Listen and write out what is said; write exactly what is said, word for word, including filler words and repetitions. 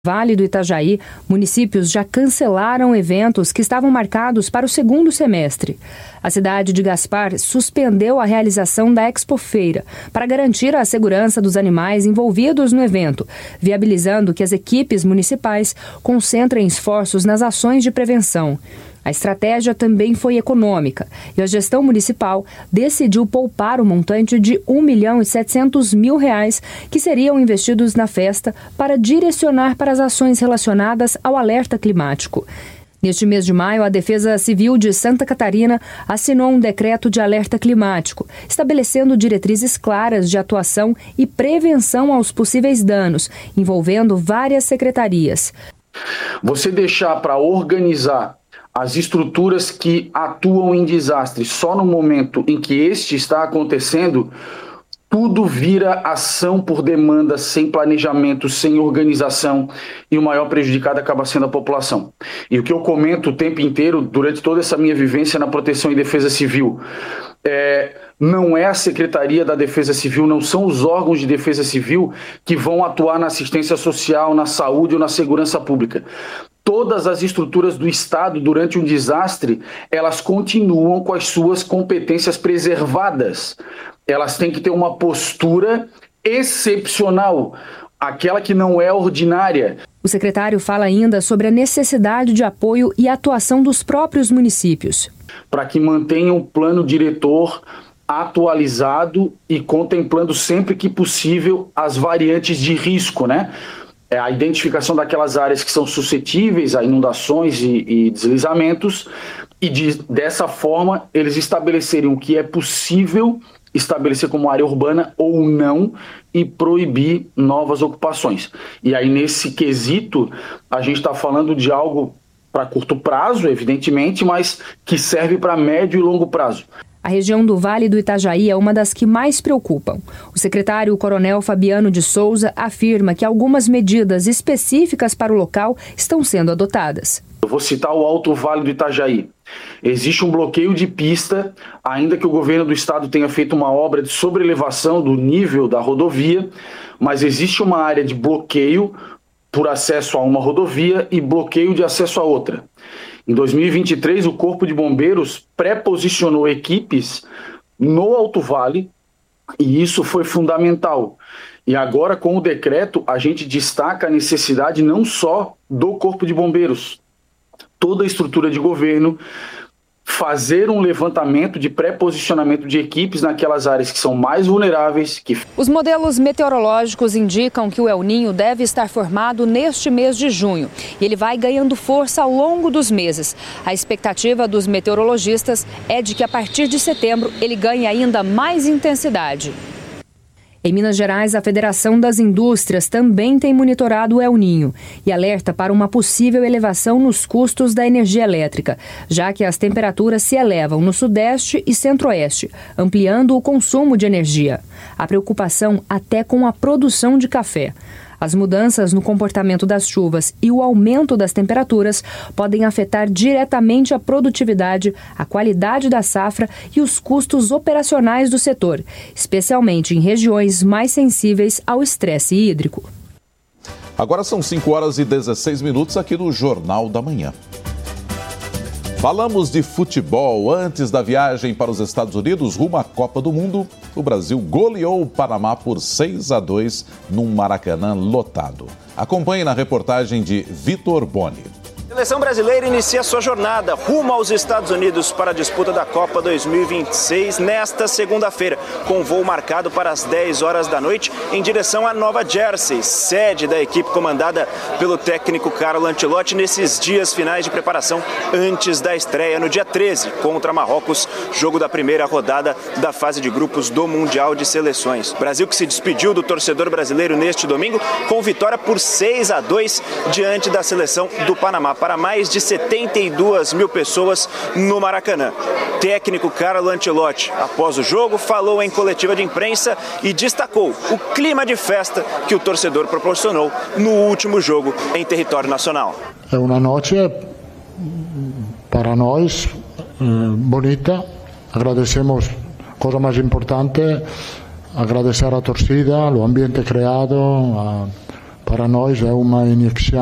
Vale do Itajaí, municípios já cancelaram eventos que estavam marcados para o segundo semestre. A cidade de Gaspar suspendeu a realização da Expofeira para garantir a segurança dos animais envolvidos no evento, viabilizando que as equipes municipais concentrem esforços nas ações de prevenção. A estratégia também foi econômica e a gestão municipal decidiu poupar o montante de um milhão e setecentos mil reais que seriam investidos na festa para direcionar para as ações relacionadas ao alerta climático. Neste mês de maio, a Defesa Civil de Santa Catarina assinou um decreto de alerta climático, estabelecendo diretrizes claras de atuação e prevenção aos possíveis danos, envolvendo várias secretarias. Você deixar para organizar as estruturas que atuam em desastre só no momento em que este está acontecendo, tudo vira ação por demanda, sem planejamento, sem organização, e o maior prejudicado acaba sendo a população. E o que eu comento o tempo inteiro, durante toda essa minha vivência na Proteção e Defesa Civil, é, não é a Secretaria da Defesa Civil, não são os órgãos de defesa civil que vão atuar na assistência social, na saúde ou na segurança pública. Todas as estruturas do Estado, durante um desastre, elas continuam com as suas competências preservadas. Elas têm que ter uma postura excepcional, aquela que não é ordinária. O secretário fala ainda sobre a necessidade de apoio e atuação dos próprios municípios. Para que mantenham o plano diretor atualizado e contemplando sempre que possível as variantes de risco, né? É a identificação daquelas áreas que são suscetíveis a inundações e, e deslizamentos e de, dessa forma eles estabelecerem o que é possível estabelecer como área urbana ou não e proibir novas ocupações. E aí nesse quesito a gente está falando de algo para curto prazo, evidentemente, mas que serve para médio e longo prazo. A região do Vale do Itajaí é uma das que mais preocupam. O secretário Coronel Fabiano de Souza afirma que algumas medidas específicas para o local estão sendo adotadas. Eu vou citar o Alto Vale do Itajaí. Existe um bloqueio de pista, ainda que o governo do estado tenha feito uma obra de sobrelevação do nível da rodovia, mas existe uma área de bloqueio por acesso a uma rodovia e bloqueio de acesso a outra. Em dois mil e vinte e três, o Corpo de Bombeiros pré-posicionou equipes no Alto Vale e isso foi fundamental. E agora, com o decreto, a gente destaca a necessidade não só do Corpo de Bombeiros, toda a estrutura de governo, fazer um levantamento de pré-posicionamento de equipes naquelas áreas que são mais vulneráveis. Que... Os modelos meteorológicos indicam que o El Niño deve estar formado neste mês de junho e ele vai ganhando força ao longo dos meses. A expectativa dos meteorologistas é de que a partir de setembro ele ganhe ainda mais intensidade. Em Minas Gerais, a Federação das Indústrias também tem monitorado o El Niño e alerta para uma possível elevação nos custos da energia elétrica, já que as temperaturas se elevam no Sudeste e Centro-Oeste, ampliando o consumo de energia. Há preocupação até com a produção de café. As mudanças no comportamento das chuvas e o aumento das temperaturas podem afetar diretamente a produtividade, a qualidade da safra e os custos operacionais do setor, especialmente em regiões mais sensíveis ao estresse hídrico. Agora são cinco horas e dezesseis minutos aqui no Jornal da Manhã. Falamos de futebol. Antes da viagem para os Estados Unidos, rumo à Copa do Mundo, o Brasil goleou o Panamá por seis a dois num Maracanã lotado. Acompanhe na reportagem de Vitor Boni. A seleção brasileira inicia sua jornada rumo aos Estados Unidos para a disputa da Copa dois mil e vinte e seis nesta segunda-feira, com voo marcado para as dez horas da noite em direção a Nova Jersey, sede da equipe comandada pelo técnico Carlo Ancelotti nesses dias finais de preparação antes da estreia no dia treze contra Marrocos, jogo da primeira rodada da fase de grupos do Mundial de Seleções. Brasil que se despediu do torcedor brasileiro neste domingo com vitória por seis a dois diante da seleção do Panamá, para mais de setenta e duas mil pessoas no Maracanã. Técnico Carlo Ancelotti, após o jogo, falou em coletiva de imprensa e destacou o clima de festa que o torcedor proporcionou no último jogo em território nacional. É uma noite para nós bonita. Agradecemos, coisa mais importante, agradecer a torcida, o ambiente criado, a para nós é uma injeção